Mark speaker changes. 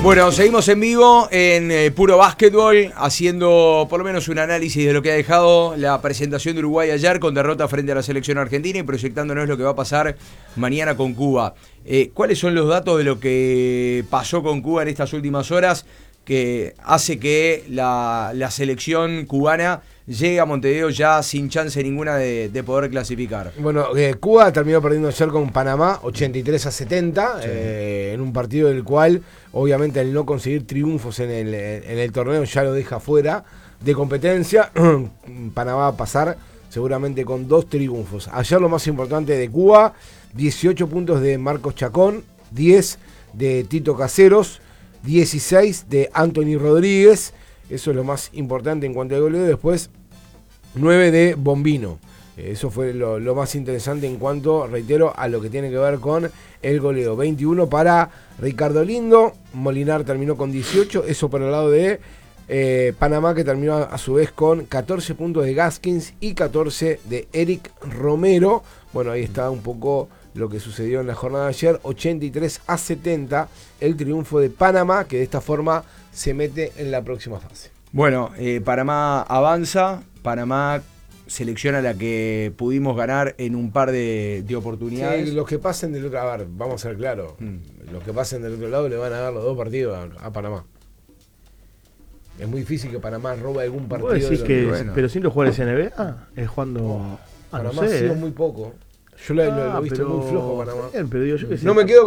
Speaker 1: Bueno, seguimos en vivo en Puro Básquetbol, haciendo por lo menos un análisis de lo que ha dejado la presentación de Uruguay ayer con derrota frente a la selección argentina y proyectándonos lo que va a pasar mañana con Cuba. ¿Cuáles son los datos de lo que pasó con Cuba en estas últimas horas que hace que la selección cubana llegue a Montevideo ya sin chance ninguna de poder clasificar?
Speaker 2: Bueno, Cuba terminó perdiendo ayer con Panamá 83-70, sí. En un partido del cual obviamente el no conseguir triunfos en el torneo ya lo deja fuera de competencia. Panamá va a pasar seguramente con 2 triunfos. Ayer lo más importante de Cuba, 18 puntos de Marcos Chacón, 10 de Tito Caseros, 16 de Anthony Rodríguez, eso es lo más importante en cuanto al goleo. Después 9 de Bombino, eso fue lo más interesante en cuanto, reitero, a lo que tiene que ver con el goleo. 21 para Ricardo Lindo, Molinar terminó con 18, eso por el lado de Panamá, que terminó a su vez con 14 puntos de Gaskins y 14 de Eric Romero. Bueno, ahí está un poco lo que sucedió en la jornada de ayer, 83-70, el triunfo de Panamá, que de esta forma se mete en la próxima fase.
Speaker 1: Bueno, Panamá avanza, Panamá selecciona la que pudimos ganar en un par de oportunidades.
Speaker 2: Sí, los que pasen del otro lado, a ver, vamos a ser claros, los que pasen del otro lado le van a dar los 2 partidos a Panamá. Es muy difícil que Panamá robe algún partido.
Speaker 3: ¿Vos decís que,
Speaker 1: bueno,
Speaker 3: pero sin los jugadores NBA, es cuando...
Speaker 2: Panamá
Speaker 3: no sé,
Speaker 2: ha sido muy poco. Yo lo he visto muy flojo Panamá.
Speaker 3: Bien, pero digo yo que sí.
Speaker 2: No me quedo